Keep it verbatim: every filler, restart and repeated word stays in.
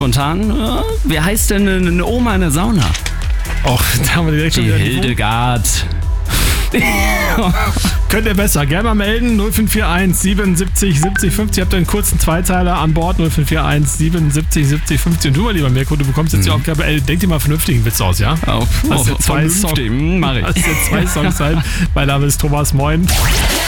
Spontan, äh, wer heißt denn eine, eine Oma in der Sauna? Och, da haben wir direkt schon Die wieder Hildegard. Könnt ihr besser. Gerne mal melden. null fünf vier eins siebenundsiebzig siebzig fünfzig. Habt ihr einen kurzen Zweiteiler an Bord. null fünf vier eins siebenundsiebzig siebzig fünfzig. Und du, mal lieber Mirko, du bekommst jetzt mhm. die Aufgabe, ey, denk dir mal vernünftigen Witz aus, ja? Auf, hast auf, du zwei, Song- mach ich. hast du zwei Songs Zeit. Mein Name ist Thomas. Moin.